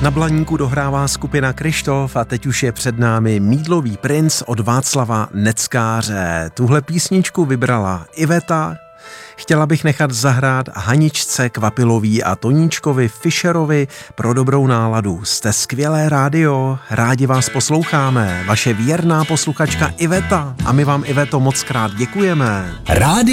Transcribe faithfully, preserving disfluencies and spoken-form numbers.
Na Blaníku dohrává skupina Kryštof a teď už je před námi Mýdlový princ od Václava Neckáře. Tuhle písničku vybrala Iveta. Chtěla bych nechat zahrát Haničce Kvapilový a Toníčkovi Fischerovi pro dobrou náladu. Jste skvělé rádio, rádi vás posloucháme. Vaše věrná posluchačka Iveta. A my vám, Iveto, moc krát děkujeme. Rádio